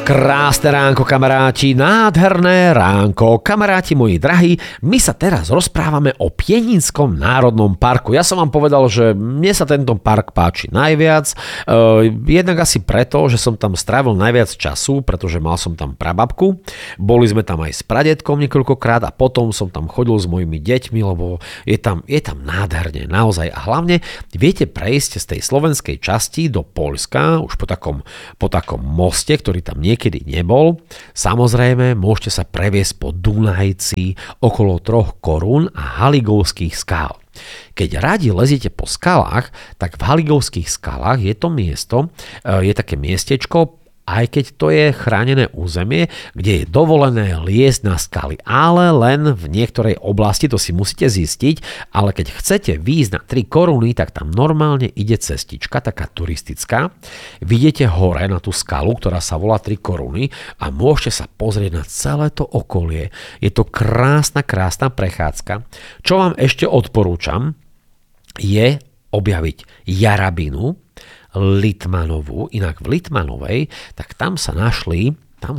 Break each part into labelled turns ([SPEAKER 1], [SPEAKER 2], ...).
[SPEAKER 1] Krásne ránko, kamaráti, nádherné ránko. Kamaráti moji drahí, my sa teraz rozprávame o Pieninskom národnom parku. Ja som vám povedal, že mne sa tento park páči najviac. Jednak asi preto, že som tam strávil najviac času, pretože mal som tam prababku. Boli sme tam aj s pradedkom niekoľkokrát a potom som tam chodil s mojimi deťmi, lebo je tam nádherne, naozaj. A hlavne viete prejsť z tej slovenskej časti do Poľska, už po takom moste, ktorý tam niekedy nebol. Samozrejme, môžete sa previesť po Dunajci okolo 3 korún a Haligovských skál. Keď radi leziete po skalách, tak v Haligovských skalách je to miesto, je také miestečko, aj keď to je chránené územie, kde je dovolené liesť na skaly, ale len v niektorej oblasti, to si musíte zistiť, ale keď chcete výjsť na 3 koruny, tak tam normálne ide cestička, taká turistická. Vidíte hore na tú skalu, ktorá sa volá 3 koruny a môžete sa pozrieť na celé to okolie. Je to krásna prechádzka. Čo vám ešte odporúčam, je objaviť Jarabinu, Litmanovú, inak v Litmanovej, tak tam sa našli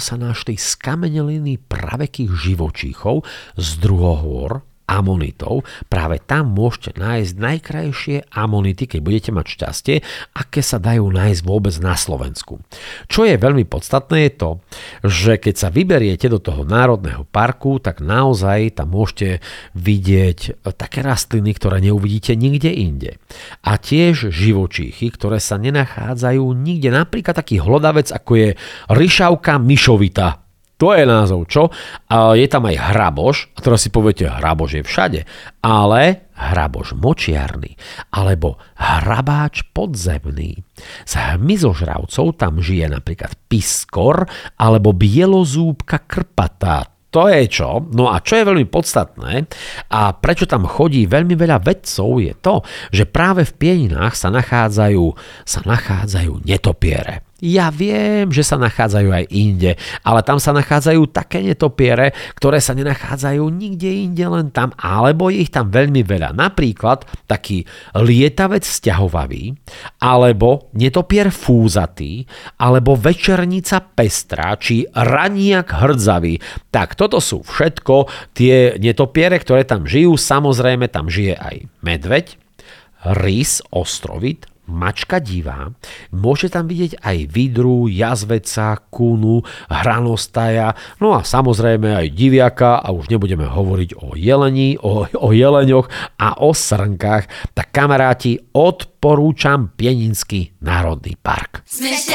[SPEAKER 1] skameneliny pravekých živočíchov z druhohôr, amonitov. Práve tam môžete nájsť najkrajšie amonity, keď budete mať šťastie, aké sa dajú nájsť vôbec na Slovensku. Čo je veľmi podstatné je to, že keď sa vyberiete do toho národného parku, tak naozaj tam môžete vidieť také rastliny, ktoré neuvidíte nikde inde. A tiež živočíchy, ktoré sa nenachádzajú nikde. Napríklad taký hlodavec, ako je ryšavka myšovita. To je názov, čo? A je tam aj hraboš, a teraz si poviete, hraboš je všade, ale hraboš močiarny, alebo hrabáč podzemný. Z hmyzožravcov tam žije napríklad piskor, alebo bielozúbka krpatá. To je čo? No a čo je veľmi podstatné a prečo tam chodí veľmi veľa vedcov je to, že práve v Pieninách sa nachádzajú netopiere. Ja viem, že sa nachádzajú aj inde, ale tam sa nachádzajú také netopiere, ktoré sa nenachádzajú nikde inde, len tam, alebo je ich tam veľmi veľa. Napríklad taký lietavec sťahovavý, alebo netopier fúzatý, alebo večernica pestrá, či raniak hrdzavý. Tak toto sú všetko tie netopiere, ktoré tam žijú. Samozrejme, tam žije aj medveď, rys, ostrovit, mačka divá, môže tam vidieť aj vidru, jazveca, kúnu, hranostaja, no a samozrejme aj diviaka a už nebudeme hovoriť o jeleni, o jeleňoch a o srnkách. Tak kamaráti, odporúčam Pieninský národný park.